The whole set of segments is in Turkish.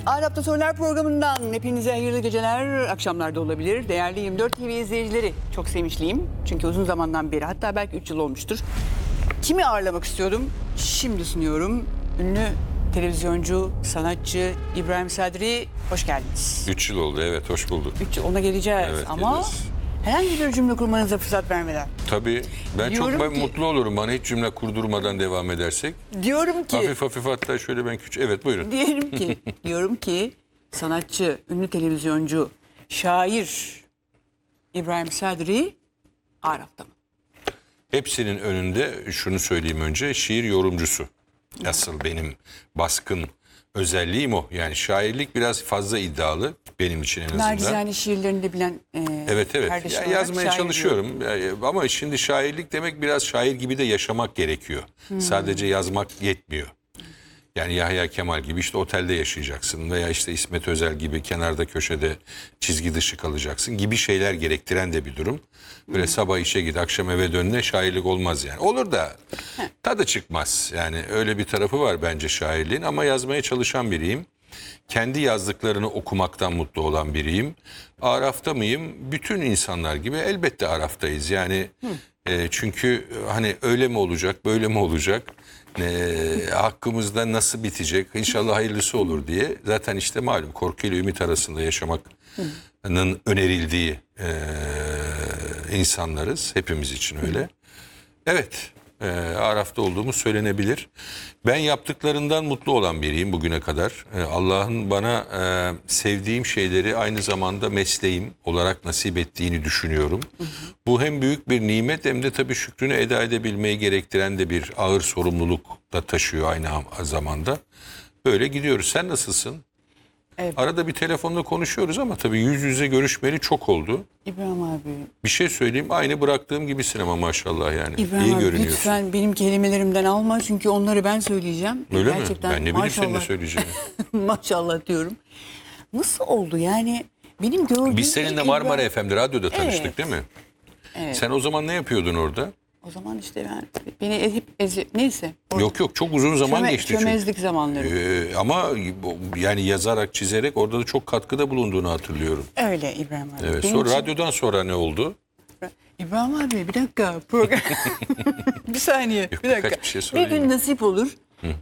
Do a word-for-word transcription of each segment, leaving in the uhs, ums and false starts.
Arap'ta Sorular programından hepinize hayırlı geceler, akşamlarda olabilir. Değerli yirmi dört T V izleyicileri, çok sevinçliyim. Çünkü uzun zamandan beri, hatta belki üç yıl olmuştur. Kimi ağırlamak istiyordum? Şimdi sunuyorum. Ünlü televizyoncu, sanatçı İbrahim Sadri, hoş geldiniz. Üç yıl oldu, evet, hoş bulduk. Üç yıl, ona geleceğiz Evet, ama geliriz. herhangi bir cümle kurmanıza fırsat vermeden. Tabii, ben Diyorum çok ki- mutlu olurum bana hiç cümle kurdurmadan devam edersek. Diyorum ki... Hafif hafif hatta şöyle ben küçük, evet buyurun. Diyelim ki, diyorum ki sanatçı, ünlü televizyoncu, şair İbrahim Sadri Arap'ta mı? Hepsinin önünde şunu söyleyeyim önce, şiir yorumcusu. Asıl benim baskın özelliğim o. Yani şairlik biraz fazla iddialı benim için en azından. Nacizane şiirlerini de bilen e, Evet evet kardeş ya, olarak yazmaya şair çalışıyorum Ya, ama şimdi şairlik demek biraz şair gibi de yaşamak gerekiyor. Hmm. Sadece yazmak yetmiyor. Yani Yahya Kemal gibi işte otelde yaşayacaksın veya işte İsmet Özel gibi kenarda köşede çizgi dışı kalacaksın gibi şeyler gerektiren de bir durum. Böyle sabah işe git akşam eve dönne şairlik olmaz yani. Olur da tadı çıkmaz yani, öyle bir tarafı var bence şairliğin, ama yazmaya çalışan biriyim. Kendi yazdıklarını okumaktan mutlu olan biriyim. Araf'ta mıyım? Bütün insanlar gibi elbette Araf'tayız. Yani e, çünkü hani öyle mi olacak, böyle mi olacak? E, hakkımızda nasıl bitecek? İnşallah hayırlısı olur diye. Zaten işte malum korku ile ümit arasında yaşamanın önerildiği e, insanlarız. Hepimiz için öyle. Evet. E, Araf'ta olduğumuz söylenebilir. Ben yaptıklarından mutlu olan biriyim bugüne kadar. E, Allah'ın bana e, sevdiğim şeyleri aynı zamanda mesleğim olarak nasip ettiğini düşünüyorum. Hı hı. Bu hem büyük bir nimet hem de tabii şükrünü eda edebilmeyi gerektiren de bir ağır sorumluluk da taşıyor aynı zamanda. Böyle gidiyoruz. Sen nasılsın? Evet. Arada bir telefonla konuşuyoruz ama tabii yüz yüze görüşmeli çok oldu. İbrahim abi. Bir şey söyleyeyim, aynı bıraktığım gibisin ama maşallah yani. İbrahim İyi abi, görünüyorsun. lütfen benim kelimelerimden alma, çünkü onları ben söyleyeceğim. Öyle Gerçekten mi? Ben ne bileyim senin ne maşallah. söyleyeceğini. Maşallah diyorum. Nasıl oldu yani? Benim gördüğüm... Biz seninle ilk Marmara İbrahim- F M'de radyoda tanıştık Evet. değil mi? Evet. Sen o zaman ne yapıyordun orada? O zaman işte ben, beni hep ezi... Neyse. orada Yok yok, çok uzun zaman çöme- geçti çünkü. Çömezlik zamanları. Ee, ama yani yazarak, çizerek orada da çok katkıda bulunduğunu hatırlıyorum. Öyle İbrahim abi. Evet. Benim Sonra için- radyodan sonra ne oldu? İbrahim abi bir dakika. Program... bir saniye. Yok, bir dakika. birkaç bir şey bir sorayım gün mı? nasip olur.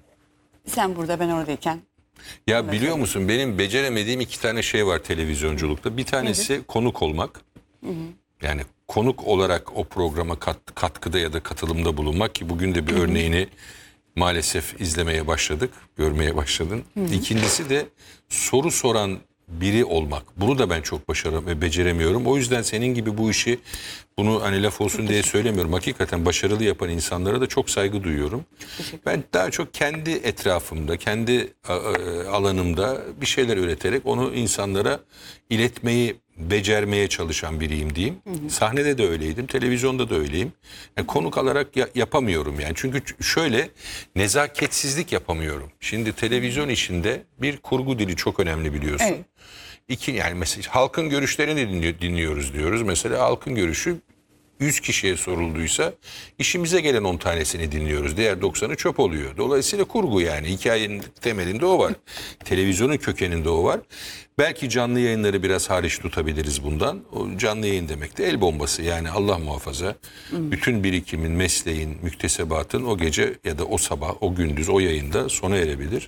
Sen burada, ben oradayken. Ya biliyor musun, benim beceremediğim iki tane şey var televizyonculukta. Bir tanesi konuk olmak. Yani konuk olarak o programa kat- katkıda ya da katılımda bulunmak, ki bugün de bir örneğini maalesef izlemeye başladık, görmeye başladın. İkincisi de soru soran biri olmak. Bunu da ben çok başaramıyorum ve beceremiyorum. O yüzden senin gibi bu işi, bunu hani laf olsun diye söylemiyorum. Hakikaten başarılı yapan insanlara da çok saygı duyuyorum. Ben daha çok kendi etrafımda, kendi a- a- alanımda bir şeyler üreterek onu insanlara iletmeyi becermeye çalışan biriyim diyeyim. Hı hı. Sahnede de öyleydim, televizyonda da öyleyim. Yani konuk alarak ya- yapamıyorum yani. Çünkü ç- şöyle nezaketsizlik yapamıyorum. Şimdi televizyon işinde bir kurgu dili çok önemli biliyorsun. Evet. İki, yani mesela halkın görüşlerini dinli- dinliyoruz diyoruz. Mesela halkın görüşü yüz kişiye sorulduysa işimize gelen on tanesini dinliyoruz. Diğer doksanı çöp oluyor. Dolayısıyla kurgu, yani hikayenin temelinde o var. Televizyonun kökeninde o var. Belki canlı yayınları biraz hariç tutabiliriz bundan. O canlı yayın demek de el bombası, yani Allah muhafaza. Bütün birikimin, mesleğin, müktesebatın o gece ya da o sabah, o gündüz, o yayında sona erebilir.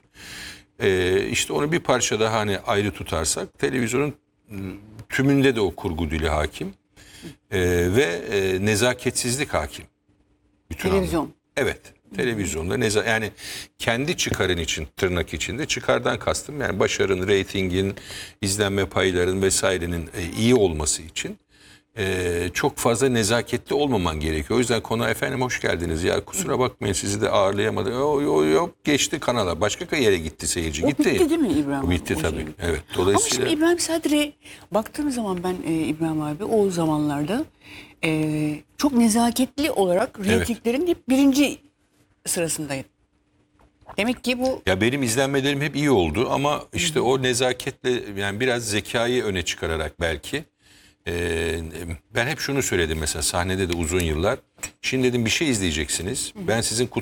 Ee, işte onu bir parça daha hani ayrı tutarsak, televizyonun tümünde de o kurgu dili hakim. Ee, ve e, nezaketsizlik hakim. Bütün Televizyon. anlamda. Evet. Televizyonda neza yani kendi çıkarın için, tırnak içinde, çıkardan kastım yani başarının, reytingin, izlenme payların vesairenin e, iyi olması için e, çok fazla nezaketli olmaman gerekiyor. O yüzden konu, efendim hoş geldiniz, ya kusura bakmayın sizi de ağırlayamadık. Yok yok yok, geçti kanala, başka yere gitti seyirci. O gitti. bitti değil mi İbrahim O abi? bitti O tabii. şey. Evet. Ama Dolayısıyla şimdi İbrahim Sadri, baktığım zaman ben e, İbrahim abi o zamanlarda e, çok nezaketli olarak reytinglerin hep birinci sırasındayım. Demek ki bu... Ya benim izlenmelerim hep iyi oldu ama işte o nezaketle, yani biraz zekayı öne çıkararak belki. Ee, ben hep şunu söyledim mesela sahnede de uzun yıllar. Şimdi dedim bir şey izleyeceksiniz. Ben sizin